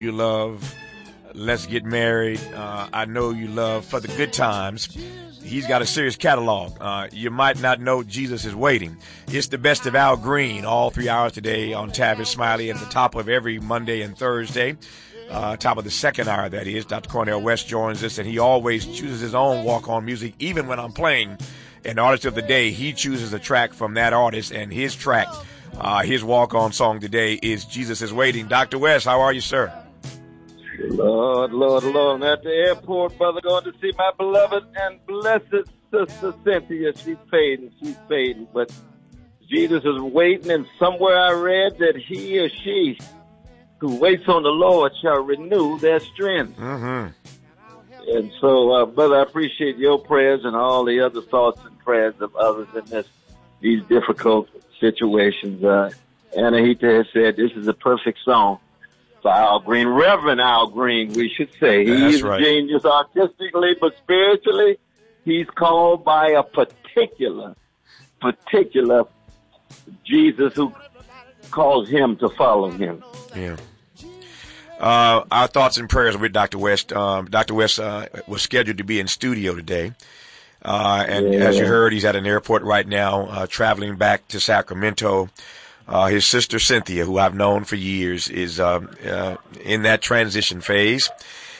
You love Let's Get Married. I know you love For the Good Times. He's got a serious catalog. You might not know Jesus is Waiting. It's the best of Al Green, all 3 hours today on Tavis Smiley, at the top of every Monday and Thursday. Top of the second hour, that is. Dr. Cornel West joins us, and he always chooses his own walk-on music, even when I'm playing an artist of the day. He chooses a track from that artist, and his track, his walk-on song today is Jesus is Waiting. Dr. West, how are you, sir? Lord, Lord, Lord. I'm at the airport, brother, going to see my beloved and blessed sister Cynthia. She's fading. But Jesus is waiting, and somewhere I read that he or she who waits on the Lord shall renew their strength. Mm-hmm. And so, brother, I appreciate your prayers and all the other thoughts and prayers of others in these difficult situations. Anahita has said this is a perfect song for Al Green, Reverend Al Green, we should say. He's a genius artistically, but spiritually, he's called by a particular Jesus who calls him to follow him. Yeah. Our thoughts and prayers with Dr. West. Dr. West was scheduled to be in studio today. As you heard, he's at an airport right now, traveling back to Sacramento. His sister Cynthia, who I've known for years, is in that transition phase.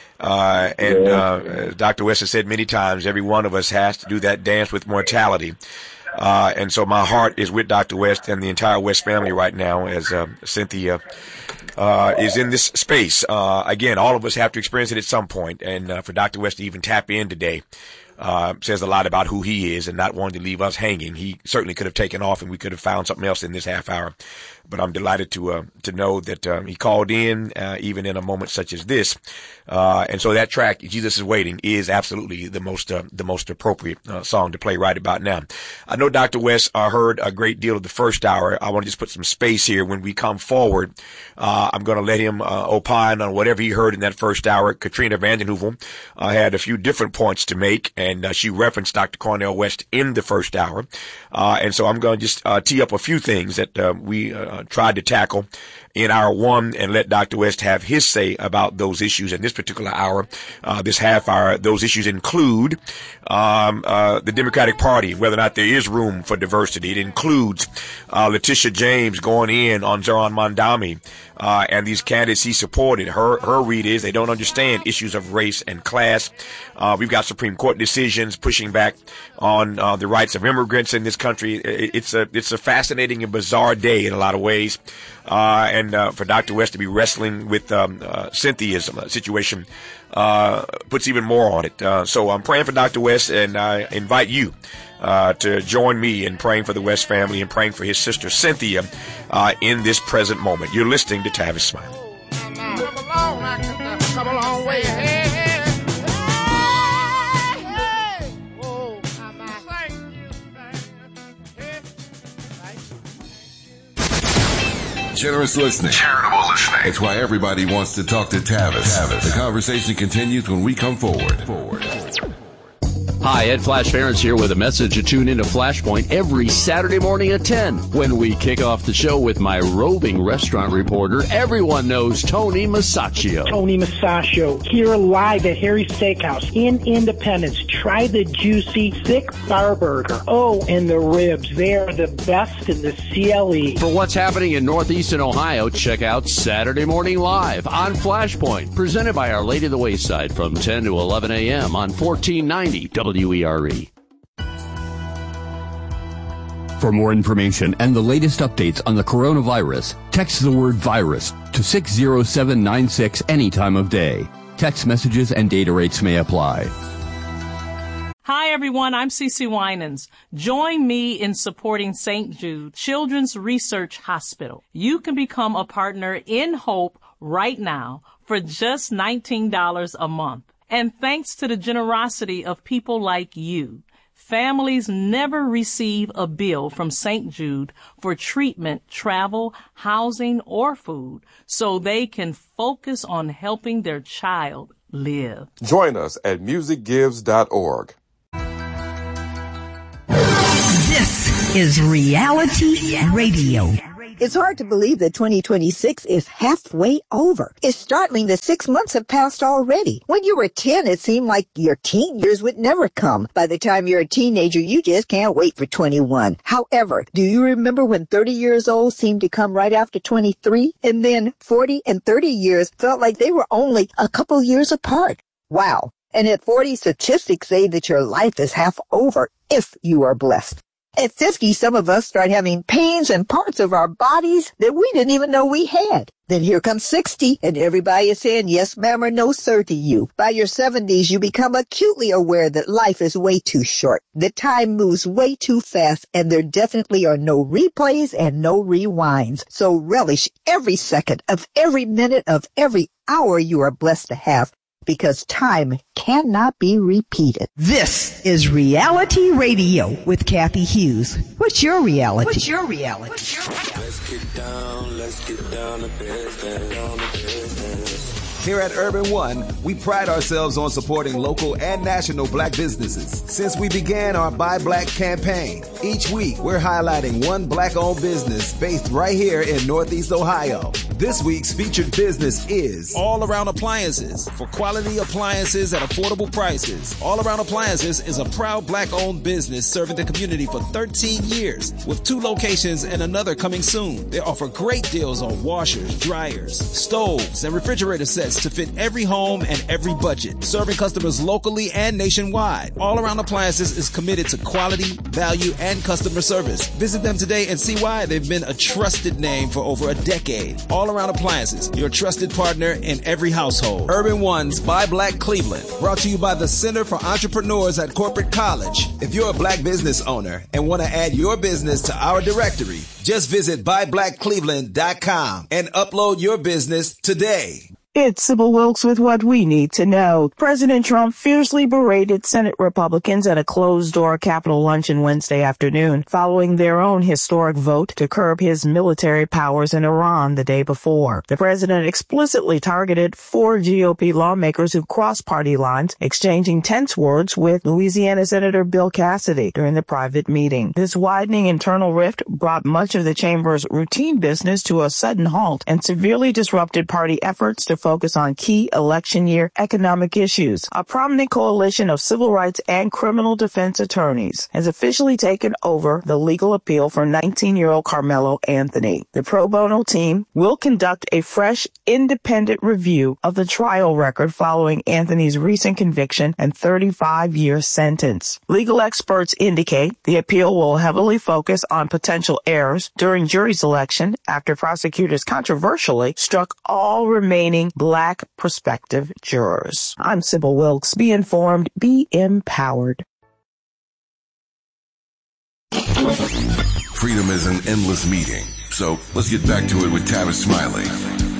As Dr. West has said many times, every one of us has to do that dance with mortality. And so my heart is with Dr. West and the entire West family right now as Cynthia is in this space. Again, all of us have to experience it at some point. And for Dr. West to even tap in today says a lot about who he is and not wanting to leave us hanging. He certainly could have taken off and we could have found something else in this half hour. But I'm delighted to know that he called in even in a moment such as this. And so that track, Jesus is Waiting, is absolutely the most appropriate song to play right about now. I know Dr. West heard a great deal of the first hour. I want to just put some space here. When we come forward, I'm going to let him opine on whatever he heard in that first hour. Katrina Vanden Heuvel had a few different points to make, and she referenced Dr. Cornel West in the first hour. And so I'm going to just tee up a few things that we tried to tackle in hour one and let Dr. West have his say about those issues in this particular hour, this half hour. Those issues include the Democratic Party, whether or not there is room for diversity. It includes Letitia James going in on Zoran Mondami and these candidates he supported. Her read is they don't understand issues of race and class. We've got Supreme Court decisions pushing back on the rights of immigrants in this country. It's a fascinating and bizarre day in a lot of ways. And for Dr. West to be wrestling with Cynthia's situation puts even more on it. So I'm praying for Dr. West, and I invite you to join me in praying for the West family and praying for his sister Cynthia in this present moment. You're listening to Tavis Smiley. Come a long way ahead. Generous listening. Charitable listening. It's why everybody wants to talk to Tavis. The conversation continues when we come forward. Hi, Ed Flash Ference here with a message to tune into Flashpoint every Saturday morning at 10 when we kick off the show with my roving restaurant reporter. Everyone knows Tony Masaccio. Tony Masaccio here live at Harry's Steakhouse in Independence. Try the juicy, thick bar burger. Oh, and the ribs. They are the best in the CLE. For what's happening in Northeastern Ohio, check out Saturday Morning Live on Flashpoint, presented by Our Lady of the Wayside from 10 to 11 a.m. on 1490 WERE. For more information and the latest updates on the coronavirus, text the word virus to 60796 any time of day. Text messages and data rates may apply. Hi, everyone. I'm Cece Winans. Join me in supporting St. Jude Children's Research Hospital. You can become a partner in Hope right now for just $19 a month. And thanks to the generosity of people like you, families never receive a bill from St. Jude for treatment, travel, housing, or food, so they can focus on helping their child live. Join us at musicgives.org. This is Reality Radio. It's hard to believe that 2026 is halfway over. It's startling that 6 months have passed already. When you were 10, it seemed like your teen years would never come. By the time you're a teenager, you just can't wait for 21. However, do you remember when 30 years old seemed to come right after 23? And then 40 and 30 years felt like they were only a couple years apart. Wow. And at 40, statistics say that your life is half over if you are blessed. At 50, some of us start having pains in parts of our bodies that we didn't even know we had. Then here comes 60, and everybody is saying yes, ma'am, or no, sir to you. By your 70s, you become acutely aware that life is way too short, that time moves way too fast, and there definitely are no replays and no rewinds. So relish every second of every minute of every hour you are blessed to have, because time cannot be repeated. This is Reality Radio with Kathy Hughes. What's your reality? Let's get down to business. Here at Urban One, we pride ourselves on supporting local and national black businesses. Since we began our Buy Black campaign, each week we're highlighting one black-owned business based right here in Northeast Ohio. This week's featured business is All Around Appliances. For quality appliances at affordable prices, All Around Appliances is a proud black-owned business serving the community for 13 years, with 2 locations and another coming soon. They offer great deals on washers, dryers, stoves, and refrigerator sets to fit every home and every budget, serving customers locally and nationwide. All Around Appliances is committed to quality, value, and customer service. Visit them today and see why they've been a trusted name for over a decade. All Around Appliances, your trusted partner in every household. Urban One's Buy Black Cleveland, brought to you by the Center for Entrepreneurs at Corporate College. If you're a black business owner and want to add your business to our directory, just visit buyblackcleveland.com and upload your business today. It's Sybil Wilkes with what we need to know. President Trump fiercely berated Senate Republicans at a closed-door Capitol luncheon Wednesday afternoon, following their own historic vote to curb his military powers in Iran the day before. The president explicitly targeted 4 GOP lawmakers who crossed party lines, exchanging tense words with Louisiana Senator Bill Cassidy during the private meeting. This widening internal rift brought much of the chamber's routine business to a sudden halt and severely disrupted party efforts to focus on key election year economic issues. A prominent coalition of civil rights and criminal defense attorneys has officially taken over the legal appeal for 19-year-old Carmelo Anthony. The pro bono team will conduct a fresh, independent review of the trial record following Anthony's recent conviction and 35-year sentence. Legal experts indicate the appeal will heavily focus on potential errors during jury selection after prosecutors controversially struck all remaining black prospective jurors. I'm Sybil Wilkes. Be informed, be empowered. Freedom is an endless meeting, so let's get back to it with Tavis Smiley.